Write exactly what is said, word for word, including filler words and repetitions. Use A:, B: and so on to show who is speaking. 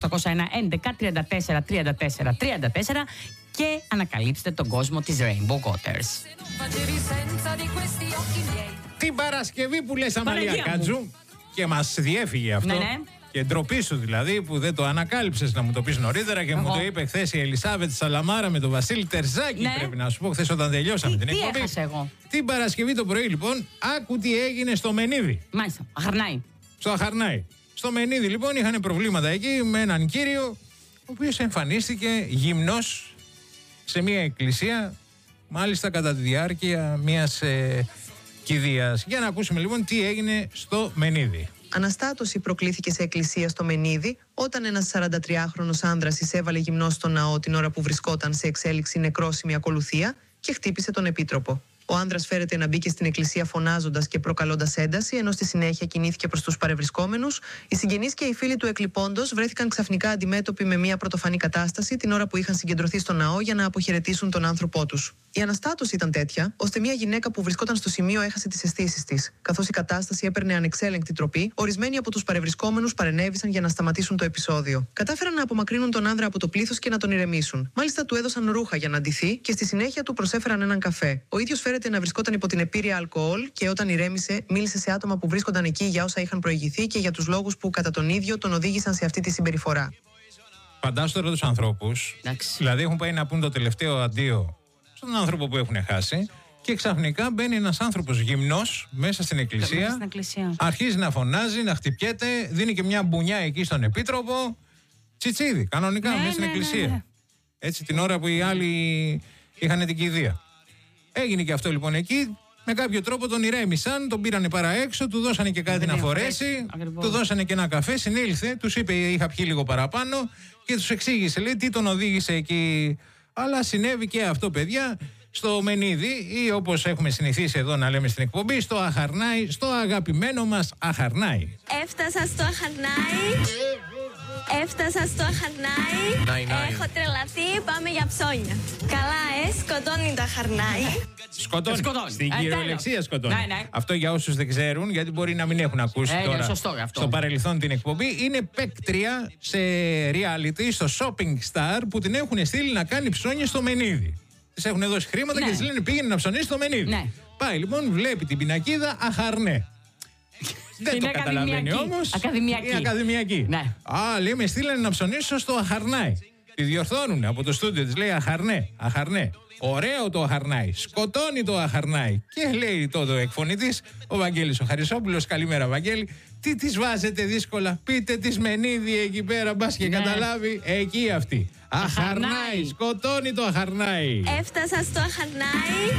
A: οκτώ ένα έντεκα τριάντα τέσσερα τριάντα τέσσερα τριάντα τέσσερα και ανακαλύψτε τον κόσμο της Rainbow Waters.
B: Την Παρασκευή που λες, Αμαλία Κάτζου, και μας διέφυγε αυτό.
A: Ναι, ναι.
B: Και ντροπή σου δηλαδή που δεν το ανακάλυψες να μου το πεις νωρίτερα και Εγώ. μου το είπε χθες η Ελισάβετ Σαλαμάρα με τον Βασίλη Τερζάκη. Ναι. Πρέπει να σου πω χθες όταν τελειώσαμε
A: τι,
B: την εκπομπή.
A: Τι έχασα εγώ.
B: Την Παρασκευή το πρωί λοιπόν, άκου τι έγινε στο Μενίδη.
A: Μάλιστα, Αχαρνάη.
B: Στο Αχαρνάη. Στο Μενίδη λοιπόν είχαν προβλήματα εκεί με έναν κύριο, ο οποίος εμφανίστηκε γυμνός σε μια εκκλησία, μάλιστα κατά τη διάρκεια μιας ε, κηδείας. Για να ακούσουμε λοιπόν τι έγινε στο Μενίδη.
C: Αναστάτωση προκλήθηκε σε εκκλησία στο Μενίδη όταν ένας σαραντατριάχρονος άνδρας εισέβαλε γυμνός στο ναό την ώρα που βρισκόταν σε εξέλιξη νεκρόσιμη ακολουθία και χτύπησε τον επίτροπο. Ο άνδρας φέρεται να μπήκε στην εκκλησία φωνάζοντας και προκαλώντας ένταση, ενώ στη συνέχεια κινήθηκε προς τους παρευρισκόμενους. Οι συγγενείς και οι φίλοι του εκλειπώντος βρέθηκαν ξαφνικά αντιμέτωποι με μια πρωτοφανή κατάσταση την ώρα που είχαν συγκεντρωθεί στο ναό για να αποχαιρετήσουν τον άνθρωπό τους. Η αναστάτωση ήταν τέτοια, ώστε μια γυναίκα που βρισκόταν στο σημείο έχασε τις αισθήσεις της. Καθώς η κατάσταση έπαιρνε ανεξέλεγκτη τροπή, ορισμένοι από τους παρευρισκόμενους παρενέβησαν για να σταματήσουν το επεισόδιο. Κατάφεραν να απομακρύνουν τον άνδρα από το πλήθος και να τον ηρεμήσουν. Μάλιστα του έδωσαν ρούχα για να ντυθεί και στη συνέχεια του προσέφεραν έναν καφέ. Ο ίδιος φέρεται να βρισκόταν υπό την επήρεια αλκοόλ και όταν ηρέμησε, μίλησε σε άτομα που βρίσκονταν εκεί για όσα είχαν προηγηθεί και για τους λόγους που κατά τον ίδιο τον οδήγησαν σε αυτή τη συμπεριφορά.
B: Φαντάσου τώρα τους ανθρώπους, δηλαδή έχουν πάει να πούν το τελευταίο αντίο στον άνθρωπο που έχουν χάσει και ξαφνικά μπαίνει ένας άνθρωπος γυμνός μέσα στην εκκλησία,
A: μέσα στην εκκλησία.
B: Αρχίζει να φωνάζει, να χτυπιέται, δίνει και μια μπουνιά εκεί στον επίτροπο. Τσιτσίδι, κανονικά,
A: ναι,
B: μέσα στην
A: ναι,
B: εκκλησία.
A: Ναι, ναι.
B: Έτσι την ώρα που οι άλλοι είχαν την κηδεία. Έγινε και αυτό λοιπόν εκεί. Με κάποιο τρόπο τον ηρέμησαν, τον πήρανε παρά έξω, του δώσανε και κάτι να φορέσει, του δώσανε και ένα καφέ, συνήλθε, τους είπε είχα πιει λίγο παραπάνω και τους εξήγησε, λέει, τι τον οδήγησε εκεί. Αλλά συνέβη και αυτό, παιδιά, στο Μενίδη ή όπως έχουμε συνηθίσει εδώ να λέμε στην εκπομπή, στο Αχαρνάη, στο αγαπημένο μας Αχαρνάη.
D: Έφτασα στο Αχαρνάη. Έφτασα στο Αχαρνάη. Έχω τρελαθεί, πάμε για ψώνια. Καλά, ε, σκοτώνει το Αχαρνάη.
B: Σκοτώνει.
A: σκοτώνει.
B: Στην κυριολεξία σκοτώνει.
A: Ναι, ναι.
B: Αυτό για όσους δεν ξέρουν, γιατί μπορεί να μην έχουν ακούσει
A: ε,
B: τώρα
A: σωστό, αυτό.
B: στο παρελθόν την εκπομπή. Είναι παίκτρια σε reality, στο Shopping Star, που την έχουν στείλει να κάνει ψώνια στο Μενίδη. Της έχουν δώσει χρήματα, ναι, και της λένε πήγαινε να ψωνίσει στο Μενίδη.
A: Ναι.
B: Πάει λοιπόν, βλέπει την πινακίδα Αχαρνέ. Δεν
A: είναι
B: το καταλαβαίνει όμως.
A: Ακαδημιακή.
B: Είναι ακαδημιακή.
A: Ναι.
B: Α, λέει, με στείλανε να ψωνίσω στο Αχαρνάη. Τη διορθώνουν από το στούντιο, της λέει Αχαρνέ, Αχαρνέ. Ωραίο το Αχαρνάη. Σκοτώνει το Αχαρνάη. Και λέει τότε ο εκφωνητής, ο Βαγγέλης ο Χαρισόπουλος. Καλημέρα, Βαγγέλη. Τι της βάζετε δύσκολα. Πείτε της Μενίδη εκεί πέρα, μπας και ναι, καταλάβει. Εκεί αυτή. Αχαρνάη. Σκοτώνει το Αχαρνάη.
D: Έφτασα στο Αχαρνάη.